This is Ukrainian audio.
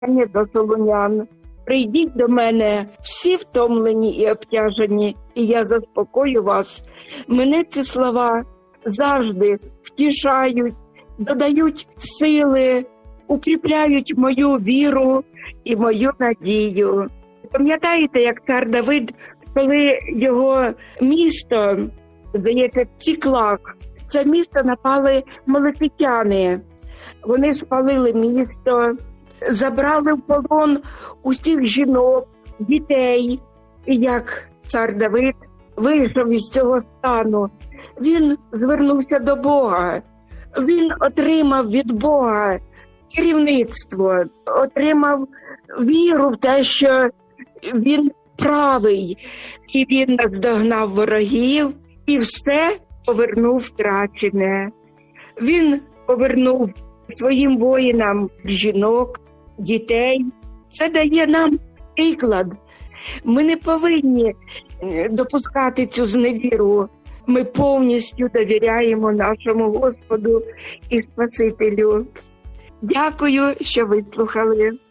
до солонян. Прийдіть до мене всі втомлені і обтяжені, і я заспокою вас. Мене ці слова завжди втішають, додають сили, укріпляють мою віру і мою надію. Пам'ятаєте, як цар Давид, коли його місто, здається, Ціклаг, це місто напали малефітяни. Вони спалили місто, забрали в полон усіх жінок, дітей. І як цар Давид вийшов із цього стану, він звернувся до Бога. Він отримав від Бога керівництво, отримав віру в те, що він правий. І він наздогнав ворогів і все повернув втрачене. Він повернув своїм воїнам жінок, дітей. Це дає нам приклад. Ми не повинні допускати цю зневіру. Ми повністю довіряємо нашому Господу і Спасителю. Дякую, що вислухали.